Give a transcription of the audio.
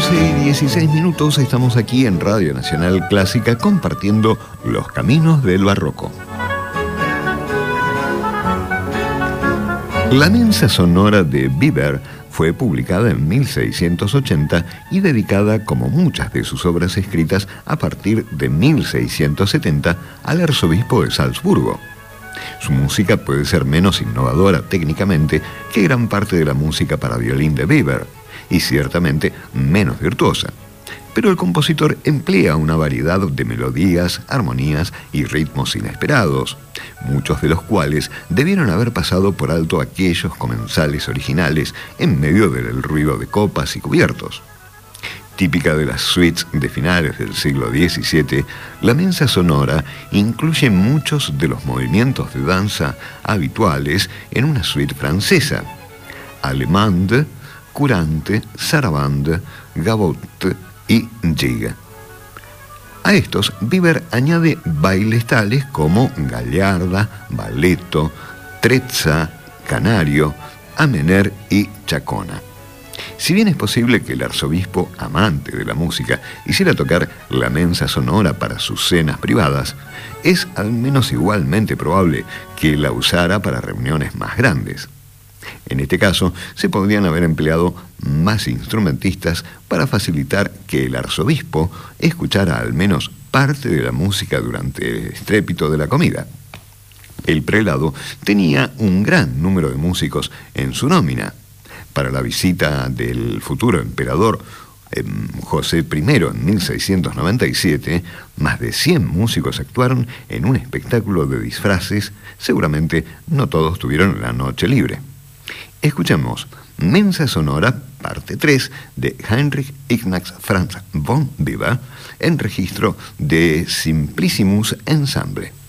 11:16, estamos aquí en Radio Nacional Clásica compartiendo los caminos del barroco. La Mensa Sonora de Weber fue publicada en 1680 y dedicada, como muchas de sus obras escritas, a partir de 1670 al arzobispo de Salzburgo. Su música puede ser menos innovadora técnicamente que gran parte de la música para violín de Weber, y ciertamente menos virtuosa. Pero el compositor emplea una variedad de melodías, armonías y ritmos inesperados, muchos de los cuales debieron haber pasado por alto aquellos comensales originales en medio del ruido de copas y cubiertos. Típica de las suites de finales del siglo XVII, la Mensa Sonora incluye muchos de los movimientos de danza habituales en una suite francesa: Allemande, Courante, Sarabande, Gavotte y Gigue. A estos, Weber añade bailes tales como gallarda, balletto, trezza, canario, amener y chacona. Si bien es posible que el arzobispo, amante de la música, hiciera tocar la Mensa Sonora para sus cenas privadas, es al menos igualmente probable que la usara para reuniones más grandes. En este caso, se podrían haber empleado más instrumentistas para facilitar que el arzobispo escuchara al menos parte de la música durante el estrépito de la comida. El prelado tenía un gran número de músicos en su nómina. Para la visita del futuro emperador José I en 1697, más de 100 músicos actuaron en un espectáculo de disfraces. Seguramente no todos tuvieron la noche libre. Escuchemos Mensa Sonora, parte 3, de Heinrich Ignaz Franz von Weber, en registro de Simplicissimus Ensemble.